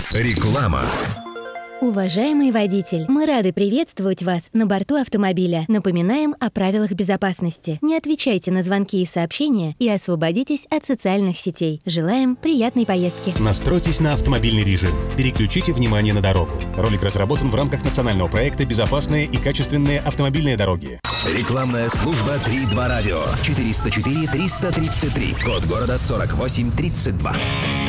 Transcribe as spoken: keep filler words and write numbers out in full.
Реклама. Уважаемый водитель, мы рады приветствовать вас на борту автомобиля. Напоминаем о правилах безопасности. Не отвечайте на звонки и сообщения и освободитесь от социальных сетей. Желаем приятной поездки. Настройтесь на автомобильный режим. Переключите внимание на дорогу. Ролик разработан в рамках национального проекта «Безопасные и качественные автомобильные дороги». Рекламная служба три два радио. четыреста четыре триста тридцать три. Код города сорок восемь тридцать два.